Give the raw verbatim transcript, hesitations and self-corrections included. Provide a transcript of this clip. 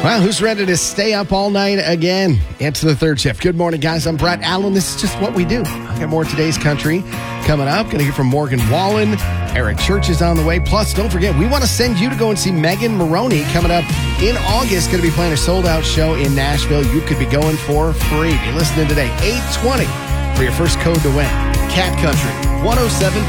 Well, who's ready to stay up all night again? It's the third shift. Good morning, guys. I'm Brett Allen. This is just what we do. I've got more Today's Country coming up. Going to hear from Morgan Wallen. Eric Church is on the way. Plus, don't forget, we want to send you to go and see Megan Moroney coming up in August. Going to be playing a sold-out show in Nashville. You could be going for free. You're listening today, eight twenty, for your first code to win. Cat Country, one oh seven